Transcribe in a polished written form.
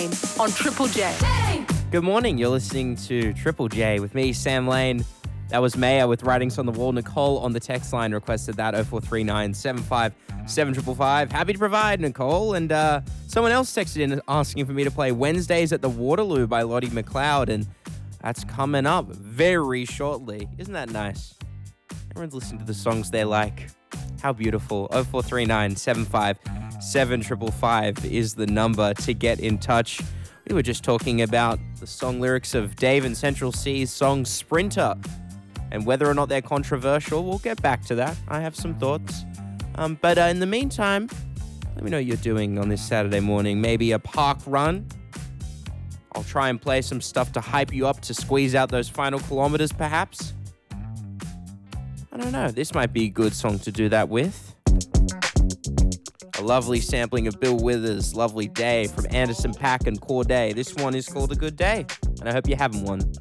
on Triple J. Good morning. You're listening to Triple J with me, Sam Lane. That was Maya with Writings on the Wall. Nicole on the text line requested that, 0439 75 7555. Happy to provide, Nicole. And someone else texted in asking for me to play Wednesdays at the Waterloo by Lottie McLeod, and that's coming up very shortly. Isn't that nice? Everyone's listening to the songs they like. How beautiful. 0439 75 7555 is the number to get in touch. We were just talking about the song lyrics of Dave and Central C's song Sprinter, and whether or not they're controversial. We'll get back to that. I have some thoughts. But in the meantime, let me know what you're doing on this Saturday morning. Maybe a park run. I'll try and play some stuff to hype you up to squeeze out those final kilometers, perhaps. I don't know. This might be a good song to do that with. A lovely sampling of Bill Withers' Lovely Day from Anderson .Paak and Corday. This one is called A Good Day, and I hope you're having one.